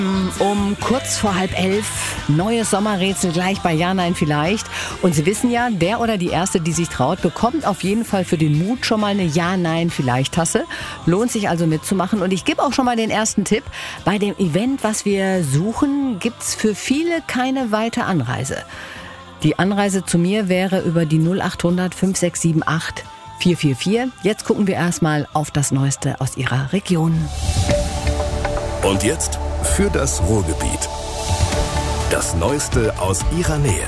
Um kurz vor 10:30, neues Sommerrätsel gleich bei Ja, Nein, Vielleicht. Und Sie wissen ja, der oder die Erste, die sich traut, bekommt auf jeden Fall für den Mut schon mal eine Ja, Nein, Vielleicht-Tasse. Lohnt sich also mitzumachen. Und ich gebe auch schon mal den ersten Tipp. Bei dem Event, was wir suchen, gibt's für viele keine weite Anreise. Die Anreise zu mir wäre über die 0800 5678 444. Jetzt gucken wir erstmal auf das Neueste aus Ihrer Region. Und jetzt für das Ruhrgebiet. Das Neueste aus Ihrer Nähe.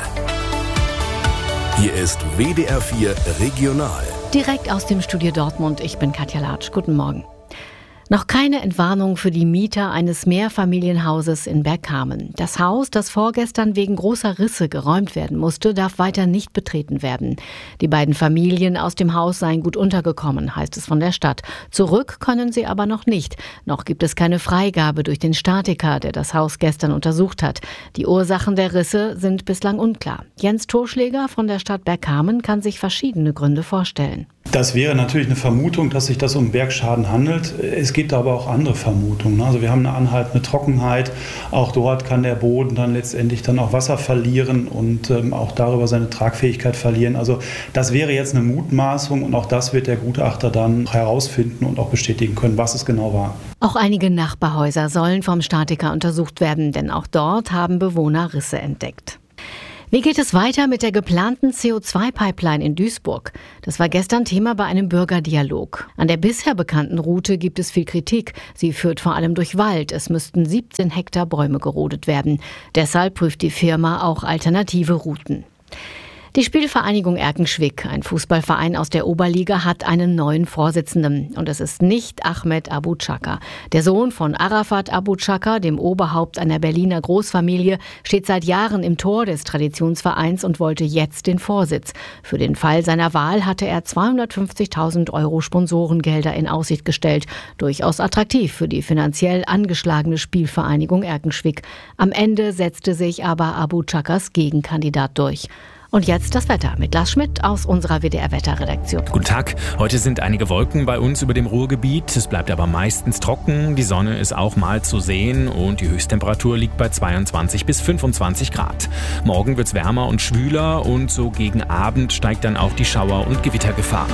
Hier ist WDR 4 Regional. Direkt aus dem Studio Dortmund. Ich bin Katja Latsch. Guten Morgen. Noch keine Entwarnung für die Mieter eines Mehrfamilienhauses in Bergkamen. Das Haus, das vorgestern wegen großer Risse geräumt werden musste, darf weiter nicht betreten werden. Die beiden Familien aus dem Haus seien gut untergekommen, heißt es von der Stadt. Zurück können sie aber noch nicht. Noch gibt es keine Freigabe durch den Statiker, der das Haus gestern untersucht hat. Die Ursachen der Risse sind bislang unklar. Jens Thorschläger von der Stadt Bergkamen kann sich verschiedene Gründe vorstellen. Das wäre natürlich eine Vermutung, dass sich das um Bergschaden handelt. Es gibt aber auch andere Vermutungen. Also wir haben eine anhaltende Trockenheit. Auch dort kann der Boden dann letztendlich dann auch Wasser verlieren und auch darüber seine Tragfähigkeit verlieren. Also das wäre jetzt eine Mutmaßung und auch das wird der Gutachter dann herausfinden und auch bestätigen können, was es genau war. Auch einige Nachbarhäuser sollen vom Statiker untersucht werden, denn auch dort haben Bewohner Risse entdeckt. Wie geht es weiter mit der geplanten CO2-Pipeline in Duisburg? Das war gestern Thema bei einem Bürgerdialog. An der bisher bekannten Route gibt es viel Kritik. Sie führt vor allem durch Wald. Es müssten 17 Hektar Bäume gerodet werden. Deshalb prüft die Firma auch alternative Routen. Die Spielvereinigung Erkenschwick, ein Fußballverein aus der Oberliga, hat einen neuen Vorsitzenden. Und es ist nicht Ahmed Abu Chaka. Der Sohn von Arafat Abu Chaka, dem Oberhaupt einer Berliner Großfamilie, steht seit Jahren im Tor des Traditionsvereins und wollte jetzt den Vorsitz. Für den Fall seiner Wahl hatte er 250.000 € Sponsorengelder in Aussicht gestellt. Durchaus attraktiv für die finanziell angeschlagene Spielvereinigung Erkenschwick. Am Ende setzte sich aber Abu Chakas Gegenkandidat durch. Und jetzt das Wetter mit Lars Schmidt aus unserer WDR-Wetterredaktion. Guten Tag. Heute sind einige Wolken bei uns über dem Ruhrgebiet. Es bleibt aber meistens trocken. Die Sonne ist auch mal zu sehen und die Höchsttemperatur liegt bei 22 bis 25 Grad. Morgen wird's wärmer und schwüler und so gegen Abend steigt dann auch die Schauer- und Gewittergefahr.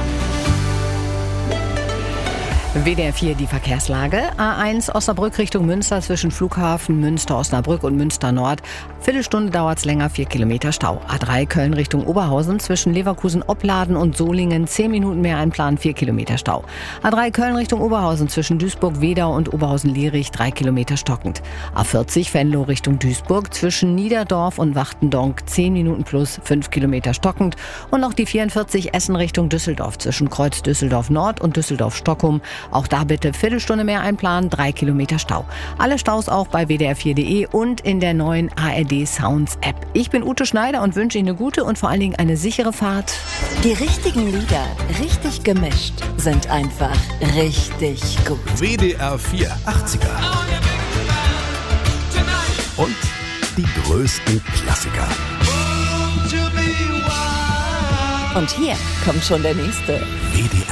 WDR 4 die Verkehrslage. A1 Osnabrück Richtung Münster zwischen Flughafen Münster-Osnabrück und Münster-Nord. Viertelstunde dauert es länger, 4 Kilometer Stau. A3 Köln Richtung Oberhausen zwischen Leverkusen-Opladen und Solingen 10 Minuten mehr einplanen, 4 Kilometer Stau. A3 Köln Richtung Oberhausen zwischen Duisburg-Wedau und Oberhausen-Lierich 3 Kilometer stockend. A40 Venlo Richtung Duisburg zwischen Niederdorf und Wachtendonk 10 Minuten plus 5 Kilometer stockend. Und noch die 44 Essen Richtung Düsseldorf zwischen Kreuz Düsseldorf-Nord und Düsseldorf-Stockholm. Auch da bitte Viertelstunde mehr einplanen, 3 Kilometer Stau. Alle Staus auch bei wdr4.de und in der neuen ARD Sounds App. Ich bin Ute Schneider und wünsche Ihnen eine gute und vor allen Dingen eine sichere Fahrt. Die richtigen Lieder, richtig gemischt, sind einfach richtig gut. WDR 4 80er. Und die größten Klassiker. Und hier kommt schon der nächste. WDR